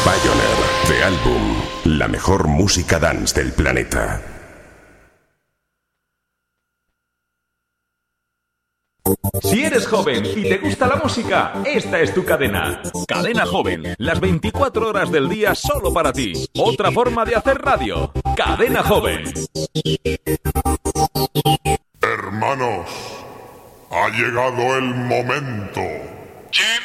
Pioneer, The Album, la mejor música dance del planeta. Si eres joven y te gusta la música, esta es tu cadena. Cadena Joven, las 24 horas del día solo para ti. Otra forma de hacer radio. Cadena Joven. Hermanos, ha llegado el momento. ¿Quién